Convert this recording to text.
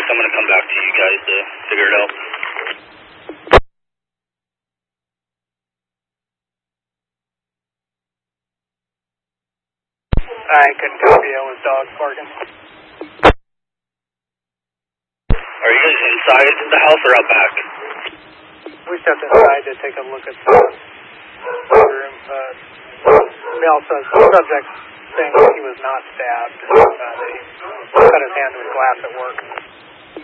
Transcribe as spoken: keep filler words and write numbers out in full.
I'm going to come back to you guys to figure it out. I couldn't copy. I was dog barking. Are you guys inside the house or out back? We stepped inside to take a look at the room. Uh, we also, the subject saying that he was not stabbed, uh, that he cut his hand with glass at work.